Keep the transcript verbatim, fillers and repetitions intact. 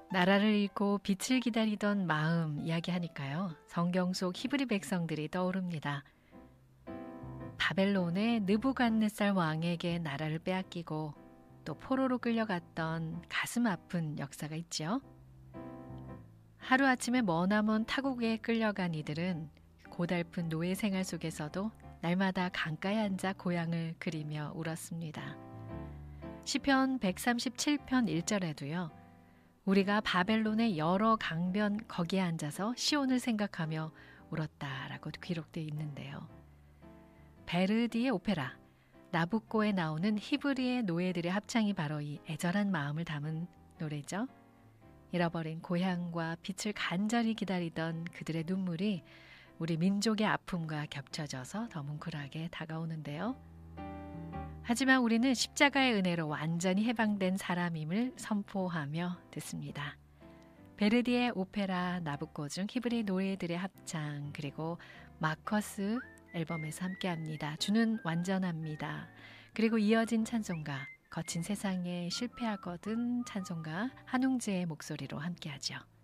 나라를 잃고 빛을 기다리던 마음 이야기하니까요. 성경 속 히브리 백성들이 떠오릅니다. 바벨론의 느부갓네살 왕에게 나라를 빼앗기고 또 포로로 끌려갔던 가슴 아픈 역사가 있죠. 하루아침에 머나먼 타국에 끌려간 이들은 고달픈 노예 생활 속에서도 날마다 강가에 앉아 고향을 그리며 울었습니다. 시편 백삼십칠 편 일 절에도요. 우리가 바벨론의 여러 강변 거기에 앉아서 시온을 생각하며 울었다라고 기록되어 있는데요. 베르디의 오페라 나부코에 나오는 히브리의 노예들의 합창이 바로 이 애절한 마음을 담은 노래죠. 잃어버린 고향과 빛을 간절히 기다리던 그들의 눈물이 우리 민족의 아픔과 겹쳐져서 더 뭉클하게 다가오는데요. 하지만 우리는 십자가의 은혜로 완전히 해방된 사람임을 선포하며 듣습니다. 베르디의 오페라 나부코 중 히브리 노예들의 합창, 그리고 마커스 앨범에서 함께합니다. 주는 완전합니다. 그리고 이어진 찬송가 거친 세상에 실패하거든 찬송가 한웅재의 목소리로 함께하죠.